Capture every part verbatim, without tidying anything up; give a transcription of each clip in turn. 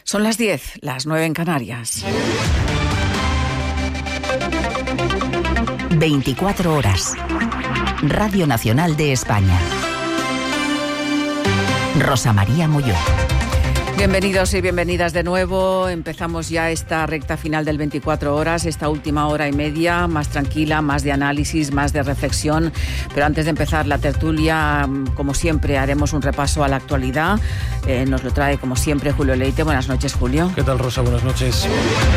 Son las diez, las nueve en Canarias. veinticuatro horas. Radio Nacional de España. Rosa María Molló. Bienvenidos y bienvenidas de nuevo. Empezamos ya esta recta final del veinticuatro horas, esta última hora y media, más tranquila, más de análisis, más de reflexión. Pero antes de empezar la tertulia, como siempre, haremos un repaso a la actualidad. Eh, nos lo trae, como siempre, Julio Leite. Buenas noches, Julio. ¿Qué tal, Rosa? Buenas noches.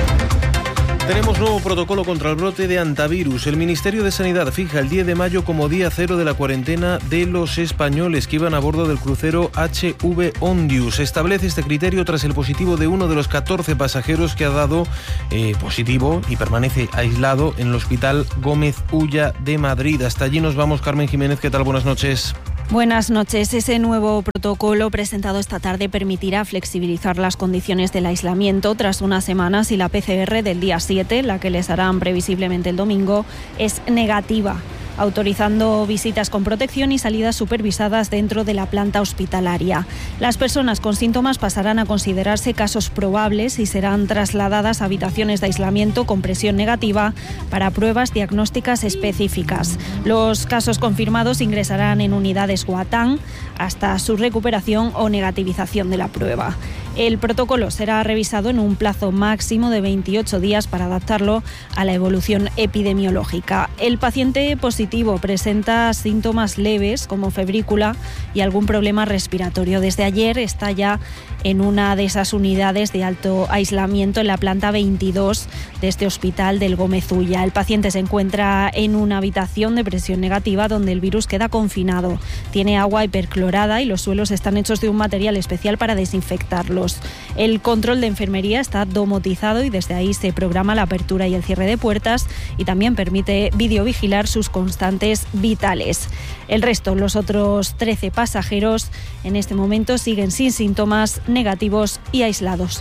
Tenemos nuevo protocolo contra el brote de hantavirus. El Ministerio de Sanidad fija el diez de mayo como día cero de la cuarentena de los españoles que iban a bordo del crucero H V Ondius. Establece este criterio tras el positivo de uno de los catorce pasajeros que ha dado eh, positivo y permanece aislado en el Hospital Gómez Ulla de Madrid. Hasta allí nos vamos. Carmen Jiménez, ¿qué tal? Buenas noches. Buenas noches. Ese nuevo protocolo presentado esta tarde permitirá flexibilizar las condiciones del aislamiento tras unas semanas y la P C R del día siete, la que les harán previsiblemente el domingo, es negativa, autorizando visitas con protección y salidas supervisadas dentro de la planta hospitalaria. Las personas con síntomas pasarán a considerarse casos probables y serán trasladadas a habitaciones de aislamiento con presión negativa para pruebas diagnósticas específicas. Los casos confirmados ingresarán en unidades Guatán hasta su recuperación o negativización de la prueba. El protocolo será revisado en un plazo máximo de veintiocho días para adaptarlo a la evolución epidemiológica. El paciente positivo presenta síntomas leves como febrícula y algún problema respiratorio. Desde ayer está ya en una de esas unidades de alto aislamiento en la planta veintidós de este hospital del Gómez Ulla. El paciente se encuentra en una habitación de presión negativa donde el virus queda confinado. Tiene agua hiperclorada y los suelos están hechos de un material especial para desinfectarlos. El control de enfermería está domotizado y desde ahí se programa la apertura y el cierre de puertas y también permite videovigilar sus constantes vitales. El resto, los otros trece pasajeros, en este momento siguen sin síntomas, negativos y aislados.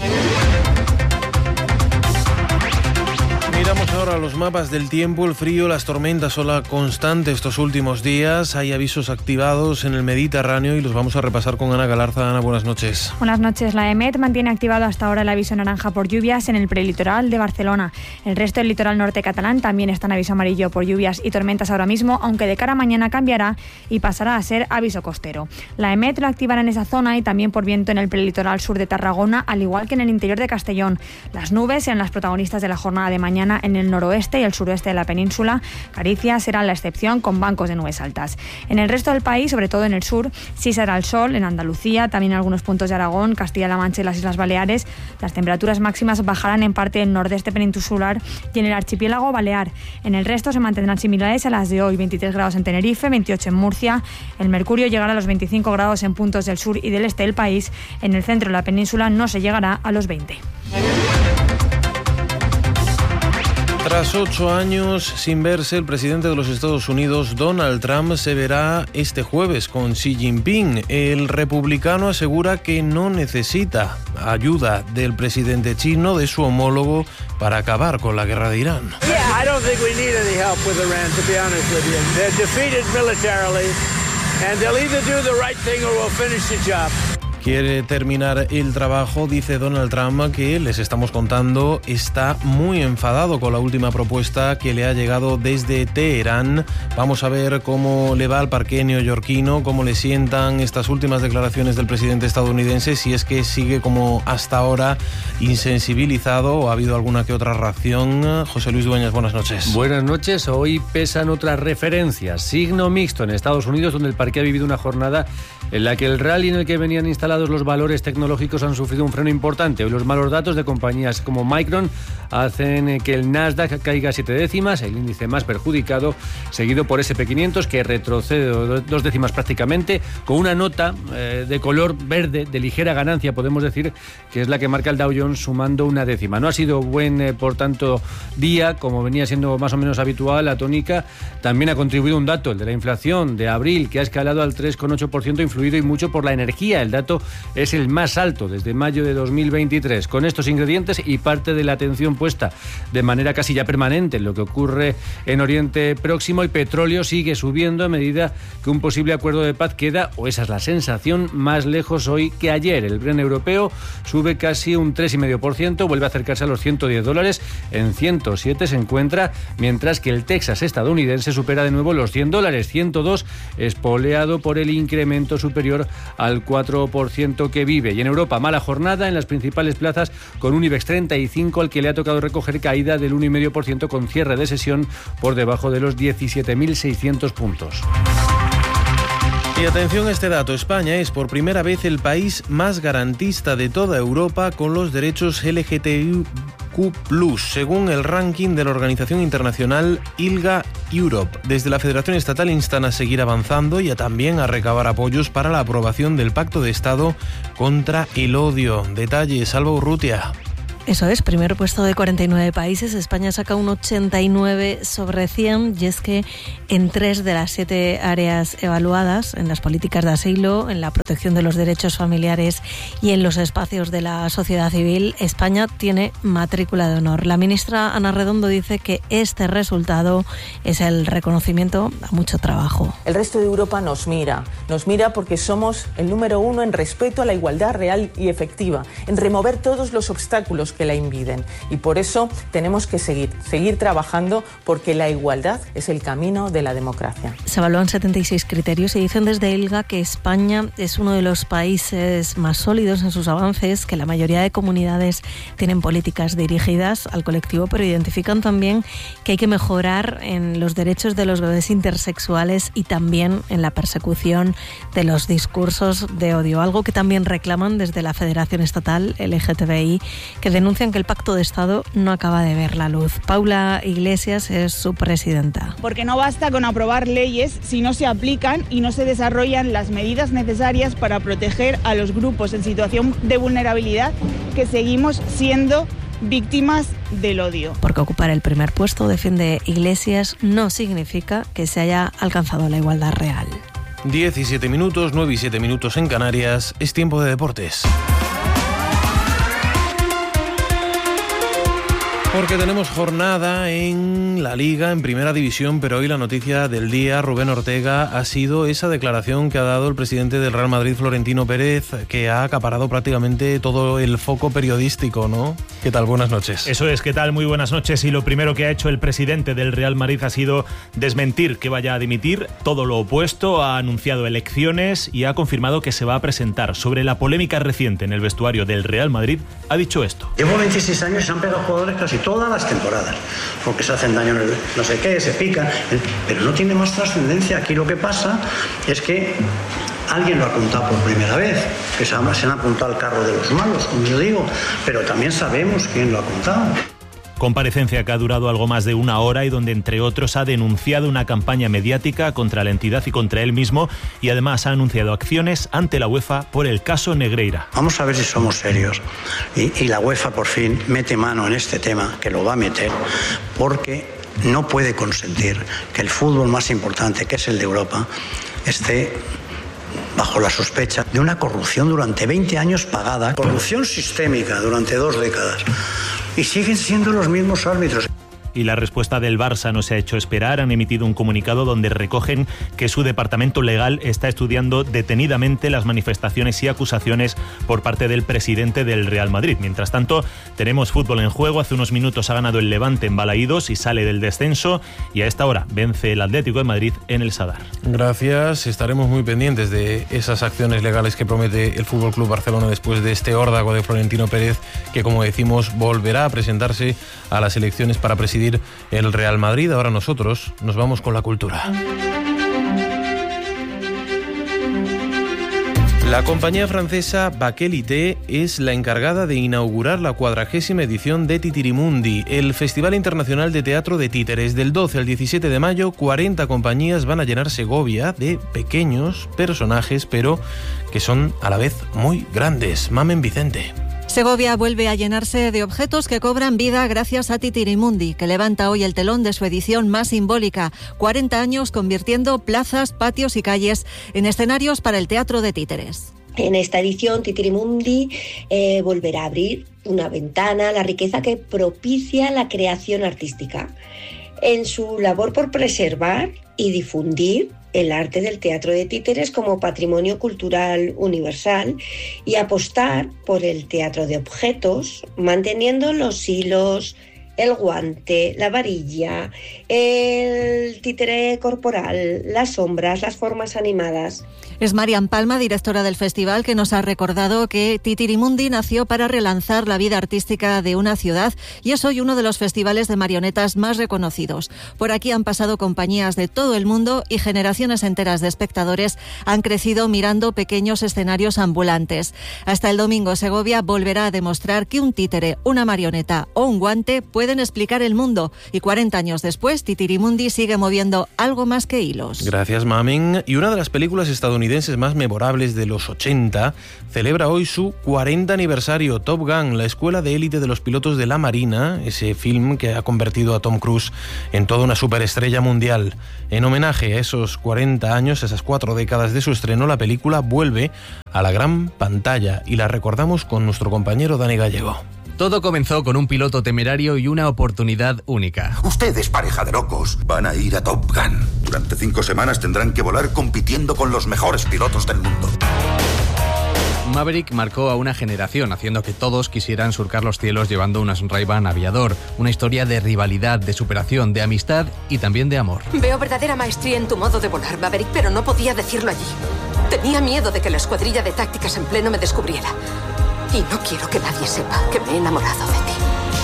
Miramos ahora los mapas del tiempo, el frío, las tormentas son la constante estos últimos días. Hay avisos activados en el Mediterráneo y los vamos a repasar con Ana Galarza. Ana, buenas noches. Buenas noches. La EMET mantiene activado hasta ahora el aviso naranja por lluvias en el prelitoral de Barcelona. El resto del litoral norte catalán también está en aviso amarillo por lluvias y tormentas ahora mismo, aunque de cara a mañana cambiará y pasará a ser aviso costero. La EMET lo activará en esa zona y también por viento en el prelitoral sur de Tarragona, al igual que en el interior de Castellón. Las nubes serán las protagonistas de la jornada de mañana en el noroeste y el suroeste de la península. Galicia será la excepción con bancos de nubes altas. En el resto del país, sobre todo en el sur, sí será el sol. En Andalucía, también en algunos puntos de Aragón, Castilla-La Mancha y las Islas Baleares. Las temperaturas máximas bajarán en parte del nordeste peninsular y en el archipiélago balear. En el resto se mantendrán similares a las de hoy: veintitrés grados en Tenerife, veintiocho en Murcia. El mercurio llegará a los veinticinco grados en puntos del sur y del este del país. En el centro de la península no se llegará a los veinte. Tras ocho años sin verse, el presidente de los Estados Unidos, Donald Trump, se verá este jueves con Xi Jinping. El republicano asegura que no necesita ayuda del presidente chino, de su homólogo, para acabar con la guerra de Irán. Yeah, I don't think we need any help with Iran, to be honest with you. They're defeated militarily, and they'll either do the right thing or we'll finish the job. Quiere terminar el trabajo, dice Donald Trump, que les estamos contando, está muy enfadado con la última propuesta que le ha llegado desde Teherán. Vamos a ver cómo le va al parqué neoyorquino, cómo le sientan estas últimas declaraciones del presidente estadounidense, si es que sigue como hasta ahora insensibilizado o ha habido alguna que otra reacción. José Luis Dueñas, buenas noches. Buenas noches. Hoy pesan otras referencias. Signo mixto en Estados Unidos, donde el parqué ha vivido una jornada en la que el rally en el que venían instalados los valores tecnológicos han sufrido un freno importante. Hoy los malos datos de compañías como Micron hacen que el Nasdaq caiga siete décimas, el índice más perjudicado, seguido por ese and pe quinientos, que retrocede dos décimas prácticamente, con una nota eh, de color verde, de ligera ganancia, podemos decir, que es la que marca el Dow Jones, sumando una décima. No ha sido buen, eh, por tanto, día, como venía siendo más o menos habitual, la tónica. También ha contribuido un dato, el de la inflación de abril, que ha escalado al tres coma ocho por ciento, influido y mucho por la energía. El dato ciento es el más alto desde mayo de dos mil veintitrés. Con estos ingredientes y parte de la atención puesta de manera casi ya permanente en lo que ocurre en Oriente Próximo, el petróleo sigue subiendo a medida que un posible acuerdo de paz queda, o esa es la sensación, más lejos hoy que ayer. El Brent europeo sube casi un tres coma cinco por ciento, vuelve a acercarse a los ciento diez dólares, en ciento siete se encuentra, mientras que el Texas estadounidense supera de nuevo los cien dólares, ciento dos, espoleado por el incremento superior al cuatro por ciento que vive. Y en Europa, mala jornada en las principales plazas, con un IBEX treinta y cinco al que le ha tocado recoger caída del uno coma cinco por ciento con cierre de sesión por debajo de los diecisiete mil seiscientos puntos. Y atención a este dato, España es por primera vez el país más garantista de toda Europa con los derechos L G T B I Q plus, según el ranking de la organización internacional ILGA Europe. Desde la Federación Estatal instan a seguir avanzando y a también a recabar apoyos para la aprobación del Pacto de Estado contra el odio. Detalles, Alba Urrutia. Eso es, primer puesto de cuarenta y nueve países, España saca un ochenta y nueve sobre cien, y es que en tres de las siete áreas evaluadas, en las políticas de asilo, en la protección de los derechos familiares y en los espacios de la sociedad civil, España tiene matrícula de honor. La ministra Ana Redondo dice que este resultado es el reconocimiento a mucho trabajo. El resto de Europa nos mira, nos mira porque somos el número uno en respeto a la igualdad real y efectiva, en remover todos los obstáculos que la impiden, y por eso tenemos que seguir, seguir trabajando, porque la igualdad es el camino de la democracia. Se evalúan setenta y seis criterios y dicen desde ILGA que España es uno de los países más sólidos en sus avances, que la mayoría de comunidades tienen políticas dirigidas al colectivo, pero identifican también que hay que mejorar en los derechos de los bebés intersexuales y también en la persecución de los discursos de odio, algo que también reclaman desde la Federación Estatal L G T B I, que denuncian que el Pacto de Estado no acaba de ver la luz. Paula Iglesias es su presidenta. Porque no basta con aprobar leyes si no se aplican y no se desarrollan las medidas necesarias para proteger a los grupos en situación de vulnerabilidad que seguimos siendo víctimas del odio. Porque ocupar el primer puesto, defiende Iglesias, no significa que se haya alcanzado la igualdad real. diecisiete minutos, nueve y siete minutos en Canarias, es tiempo de deportes. Porque tenemos jornada en la Liga, en Primera División, pero hoy la noticia del día, Rubén Ortega, ha sido esa declaración que ha dado el presidente del Real Madrid, Florentino Pérez, que ha acaparado prácticamente todo el foco periodístico, ¿no? ¿Qué tal? Buenas noches. Eso es, ¿qué tal? Muy buenas noches. Y lo primero que ha hecho el presidente del Real Madrid ha sido desmentir que vaya a dimitir, todo lo opuesto, ha anunciado elecciones y ha confirmado que se va a presentar. Sobre la polémica reciente en el vestuario del Real Madrid, ha dicho esto. Llevo veintiséis años y se han pegado jugadores casi todas las temporadas, porque se hacen daño en el no sé qué, se pican, pero no tiene más trascendencia. Aquí lo que pasa es que alguien lo ha apuntado por primera vez, que se han apuntado al carro de los malos, como yo digo, pero también sabemos quién lo ha apuntado. Comparecencia que ha durado algo más de una hora y donde, entre otros, ha denunciado una campaña mediática contra la entidad y contra él mismo, y además ha anunciado acciones ante la UEFA por el caso Negreira. Vamos a ver si somos serios y, y la UEFA por fin mete mano en este tema, que lo va a meter, porque no puede consentir que el fútbol más importante, que es el de Europa, esté bajo la sospecha de una corrupción durante veinte años pagada, corrupción sistémica durante dos décadas. Y siguen siendo los mismos árbitros. Y la respuesta del Barça no se ha hecho esperar. Han emitido un comunicado donde recogen que su departamento legal está estudiando detenidamente las manifestaciones y acusaciones por parte del presidente del Real Madrid. Mientras tanto, tenemos fútbol en juego. Hace unos minutos ha ganado el Levante en Balaídos y sale del descenso. Y a esta hora vence el Atlético de Madrid en el Sadar. Gracias. Estaremos muy pendientes de esas acciones legales que promete el F C Barcelona después de este órdago de Florentino Pérez, que, como decimos, volverá a presentarse a las elecciones para presidir el Real Madrid. Ahora nosotros nos vamos con la cultura. La compañía francesa Bakelite es la encargada de inaugurar la cuadragésima edición de Titirimundi, el Festival Internacional de Teatro de Títeres. Del doce al diecisiete de mayo, cuarenta compañías van a llenar Segovia de pequeños personajes, pero que son a la vez muy grandes. Mamen Vicente. Segovia vuelve a llenarse de objetos que cobran vida gracias a Titirimundi, que levanta hoy el telón de su edición más simbólica, cuarenta años convirtiendo plazas, patios y calles en escenarios para el teatro de títeres. En esta edición, Titirimundi eh, volverá a abrir una ventana a la riqueza que propicia la creación artística. En su labor por preservar y difundir el arte del teatro de títeres como patrimonio cultural universal y apostar por el teatro de objetos, manteniendo los hilos, el guante, la varilla, el títere corporal, las sombras, las formas animadas. Es Marian Palma, directora del festival, que nos ha recordado que Titirimundi nació para relanzar la vida artística de una ciudad y es hoy uno de los festivales de marionetas más reconocidos. Por aquí han pasado compañías de todo el mundo y generaciones enteras de espectadores han crecido mirando pequeños escenarios ambulantes. Hasta el domingo, Segovia volverá a demostrar que un títere, una marioneta o un guante pueden explicar el mundo y cuarenta años después, Titirimundi sigue moviendo algo más que hilos. Gracias, Mamen. Y una de las películas estadounidenses más memorables de los ochenta celebra hoy su cuarenta aniversario. Top Gun, la escuela de élite de los pilotos de la Marina, ese film que ha convertido a Tom Cruise en toda una superestrella mundial. En homenaje a esos cuarenta años, esas cuatro décadas de su estreno, la película vuelve a la gran pantalla y la recordamos con nuestro compañero Dani Gallego. Todo comenzó con un piloto temerario y una oportunidad única. Ustedes, pareja de locos, van a ir a Top Gun. Durante cinco semanas tendrán que volar compitiendo con los mejores pilotos del mundo. Maverick marcó a una generación, haciendo que todos quisieran surcar los cielos llevando un Ray-Ban aviador. Una historia de rivalidad, de superación, de amistad y también de amor. Veo verdadera maestría en tu modo de volar, Maverick, pero no podía decirlo allí. Tenía miedo de que la escuadrilla de tácticas en pleno me descubriera. Y no quiero que nadie sepa que me he enamorado de ti.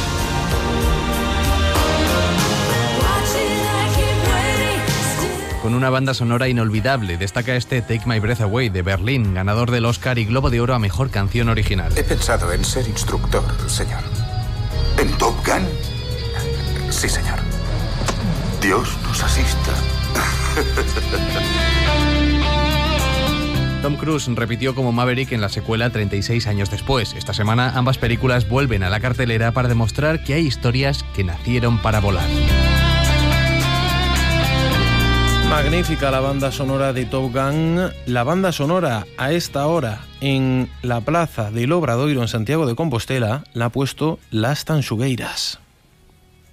Con una banda sonora inolvidable, destaca este Take My Breath Away de Berlín, ganador del Oscar y Globo de Oro a Mejor Canción Original. He pensado en ser instructor, señor. ¿En Top Gun? Sí, señor. Dios nos asista. Tom Cruise repitió como Maverick en la secuela treinta y seis años después. Esta semana ambas películas vuelven a la cartelera para demostrar que hay historias que nacieron para volar. Magnífica la banda sonora de Top Gun. La banda sonora a esta hora en la plaza del Obradoiro en Santiago de Compostela la ha puesto Las Tanxugueiras.